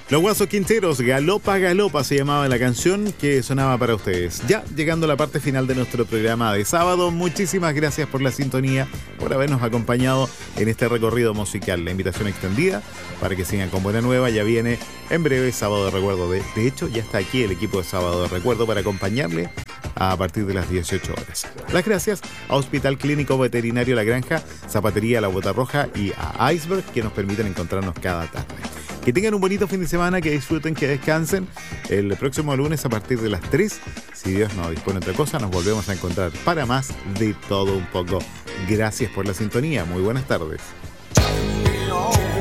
Los Guasos Quinteros, Galopa Galopa se llamaba la canción que sonaba para ustedes. Ya llegando a la parte final de nuestro programa de sábado, muchísimas gracias por la sintonía, por habernos acompañado en este recorrido musical. La invitación extendida para que sigan con buena nueva, ya viene en breve Sábado de Recuerdo. De hecho, ya está aquí el equipo de Sábado de Recuerdo para acompañarle a partir de las 18 horas. Las gracias a Hospital Clínico Veterinario La Granja, Zapatería La Bota Roja y a Iceberg, que nos permiten encontrarnos cada tarde. Que tengan un bonito fin de semana, que disfruten, que descansen. El próximo lunes a partir de las 3, si Dios no dispone otra cosa, nos volvemos a encontrar para más de todo un poco. Gracias por la sintonía. Muy buenas tardes.